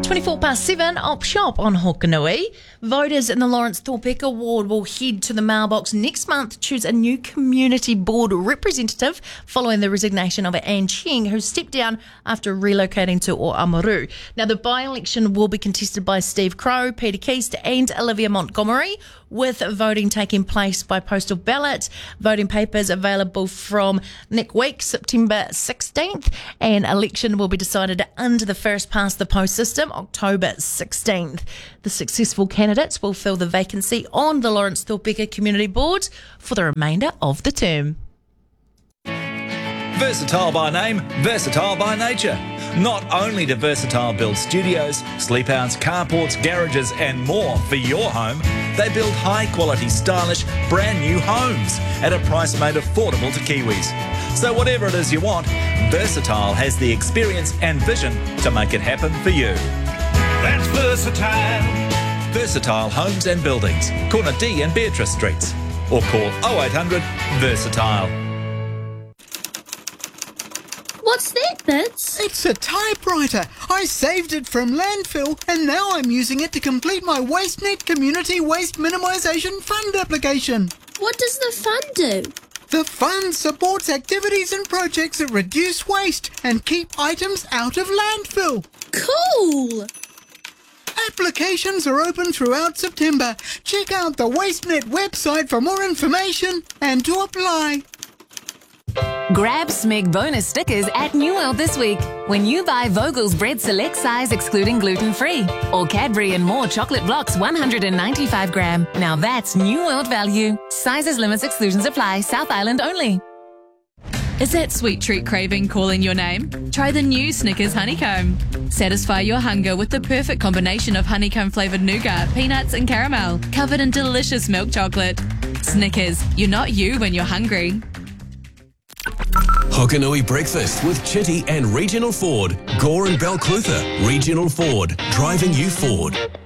7 Op Shop on Hokanui. Voters in the Lawrence Thorpeck Award will head to the mailbox next month to choose a new community board representative following the resignation of Anne Cheng, who stepped down after relocating to Oamaru. Now, the by-election will be contested by Steve Crow, Peter Keast and Olivia Montgomery, with voting taking place by postal ballot. Voting papers available from next week, September 16th, and election will be decided under the first past the post system, October 16th. The successful candidates will fill the vacancy on the Lawrence Thorpeck Community Board for the remainder of the term. Versatile by name, versatile by nature. Not only do Versatile build studios, sleepouts, carports, garages and more for your home, they build high-quality, stylish, brand-new homes at a price made affordable to Kiwis. So whatever it is you want, Versatile has the experience and vision to make it happen for you. That's Versatile. Versatile Homes and Buildings, corner D and Beatrice Streets. Or call 0800 Versatile. What's that, Bits? It's a typewriter. I saved it from landfill and now I'm using it to complete my WasteNet Community Waste Minimisation Fund application. What does the fund do? The fund supports activities and projects that reduce waste and keep items out of landfill. Cool! Applications are open throughout September. Check out the WasteNet website for more information and to apply. Grab Smeg bonus stickers at New World this week when you buy Vogel's Bread Select Size excluding gluten-free or Cadbury and More Chocolate Blocks 195 gram. Now that's New World value. Sizes, limits, exclusions apply. South Island only. Is that sweet treat craving calling your name? Try the new Snickers Honeycomb. Satisfy your hunger with the perfect combination of honeycomb-flavoured nougat, peanuts and caramel, covered in delicious milk chocolate. Snickers, you're not you when you're hungry. Hokanui Breakfast with Chitty and Regional Ford. Gore and Balclutha. Regional Ford. Driving you forward.